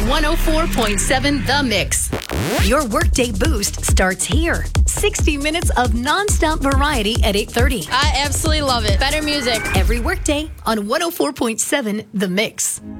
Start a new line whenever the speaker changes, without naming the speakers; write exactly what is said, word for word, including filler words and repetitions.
one oh four point seven The Mix. Your workday boost starts here. sixty minutes of nonstop variety at eight thirty.
I absolutely love it. Better music.
Every workday on one oh four point seven The Mix.